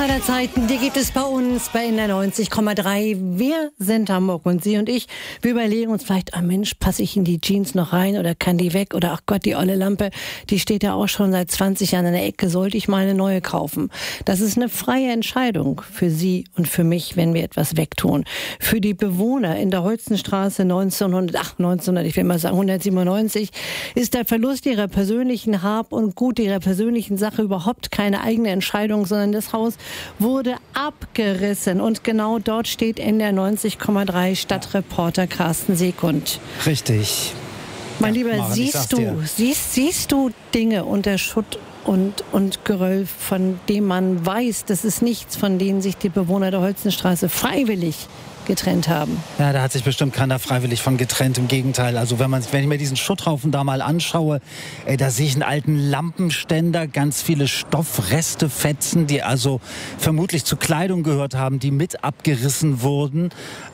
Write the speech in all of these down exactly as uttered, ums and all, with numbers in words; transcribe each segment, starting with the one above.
aller Zeiten, die gibt es bei uns bei N R neunzig Komma drei. Wir sind Hamburg und Sie und ich. Wir überlegen uns vielleicht, ah Mensch, passe ich in die Jeans noch rein oder kann die weg? Oder ach Gott, die olle Lampe, die steht ja auch schon seit zwanzig Jahren in der Ecke, sollte ich mal eine neue kaufen? Das ist eine freie Entscheidung für Sie und für mich, wenn wir etwas wegtun. Für die Bewohner in der Holstenstraße neunzehnhundert, ach neunzehnhundert, ich will mal sagen hundertsiebenundneunzig, ist der Verlust ihrer persönlichen Hab und Gut, ihrer persönlichen Sache überhaupt keine eigene Entscheidung, sondern das Haus wurde abgerissen. Und genau dort steht N R neunzig Komma drei Stadtreporter Carsten Sekund. Richtig. Mein ja, Lieber, Maren, siehst du, siehst, siehst du Dinge unter Schutt und, und Geröll, von dem man weiß, das ist nichts, von denen sich die Bewohner der Holstenstraße freiwillig getrennt haben? Ja, da hat sich bestimmt keiner freiwillig von getrennt. Im Gegenteil. Also wenn, man, wenn ich mir diesen Schutthaufen da mal anschaue, ey, da sehe ich einen alten Lampenständer, ganz viele Stoffreste, Fetzen, die also vermutlich zu Kleidung gehört haben, die mit abgerissen wurden.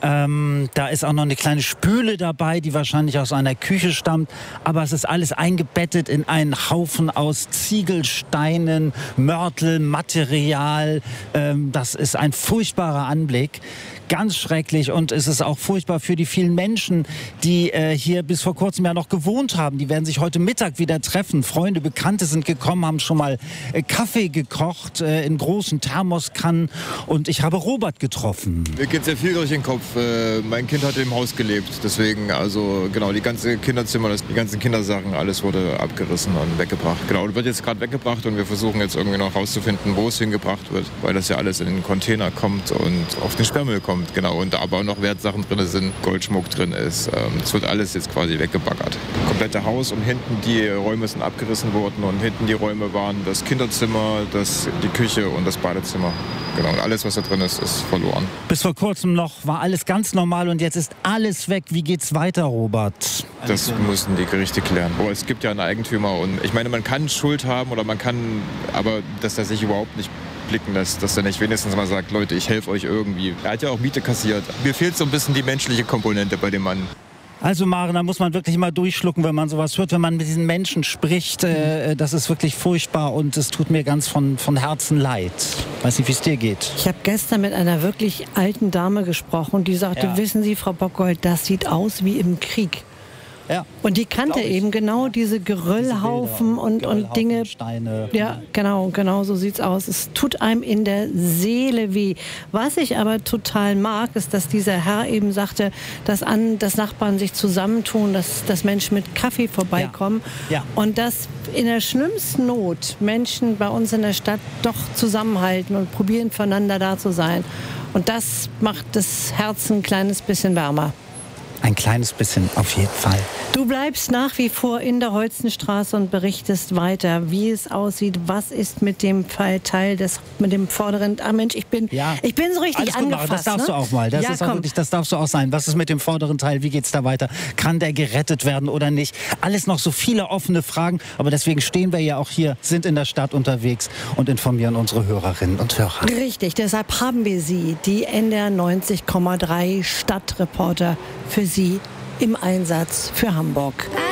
Ähm, da ist auch noch eine kleine Spüle dabei, die wahrscheinlich aus einer Küche stammt. Aber es ist alles eingebettet in einen Haufen aus Ziegelsteinen, Mörtel, Material. Ähm, das ist ein furchtbarer Anblick. Ganz schrecklich, und es ist auch furchtbar für die vielen Menschen, die äh, hier bis vor kurzem ja noch gewohnt haben. Die werden sich heute Mittag wieder treffen. Freunde, Bekannte sind gekommen, haben schon mal äh, Kaffee gekocht äh, in großen Thermoskannen, und ich habe Robert getroffen. Mir geht sehr viel durch den Kopf. Äh, mein Kind hat im Haus gelebt, deswegen also genau die ganze Kinderzimmer, das, die ganzen Kindersachen, alles wurde abgerissen und weggebracht. Genau, und wird jetzt gerade weggebracht, und wir versuchen jetzt irgendwie noch rauszufinden, wo es hingebracht wird, weil das ja alles in den Container kommt und auf den Sperrmüll kommt. Genau, und da aber auch noch Wertsachen drin sind, Goldschmuck drin ist. Es wird alles jetzt quasi weggebaggert. Komplette Haus, und hinten die Räume sind abgerissen worden, und hinten die Räume waren das Kinderzimmer, das, die Küche und das Badezimmer. Genau, und alles, was da drin ist, ist verloren. Bis vor kurzem noch war alles ganz normal, und jetzt ist alles weg. Wie geht's weiter, Robert? Das müssen die Gerichte klären. Aber es gibt ja einen Eigentümer, und ich meine, man kann Schuld haben oder man kann, aber dass er sich überhaupt nicht blicken lässt, dass er nicht wenigstens mal sagt, Leute, ich helfe euch irgendwie. Er hat ja auch Miete kassiert. Mir fehlt so ein bisschen die menschliche Komponente bei dem Mann. Also Maren, da muss man wirklich immer durchschlucken, wenn man sowas hört, wenn man mit diesen Menschen spricht. Äh, das ist wirklich furchtbar, und es tut mir ganz von, von Herzen leid. Weiß nicht, wie es dir geht. Ich habe gestern mit einer wirklich alten Dame gesprochen, die sagte, Ja. wissen Sie, Frau Bockgold, das sieht aus wie im Krieg. Ja. Und die kannte eben genau diese Geröllhaufen Diese und, Geröllhaufen, und Dinge. Steine. Ja, genau, genau so sieht's aus. Es tut einem in der Seele weh. Was ich aber total mag, ist, dass dieser Herr eben sagte, dass, an, dass Nachbarn sich zusammentun, dass, dass Menschen mit Kaffee vorbeikommen. Ja. Ja. Und dass in der schlimmsten Not Menschen bei uns in der Stadt doch zusammenhalten und probieren, füreinander da zu sein. Und das macht das Herz ein kleines bisschen wärmer. Ein kleines bisschen, auf jeden Fall. Du bleibst nach wie vor in der Holstenstraße und berichtest weiter, wie es aussieht. Was ist mit dem Fall Teil des, mit dem vorderen, ah Mensch, ich bin, Ja. ich bin so richtig Alles gut, angefasst. Maren, das darfst ne? du auch mal. Das, ja, ist auch komm. wirklich, das darfst du auch sein. Was ist mit dem vorderen Teil? Wie geht's da weiter? Kann der gerettet werden oder nicht? Alles noch so viele offene Fragen. Aber deswegen stehen wir ja auch hier, sind in der Stadt unterwegs und informieren unsere Hörerinnen und Hörer. Richtig, deshalb haben wir Sie, die N R neunzig Komma drei Stadtreporter, für Sie im Einsatz für Hamburg.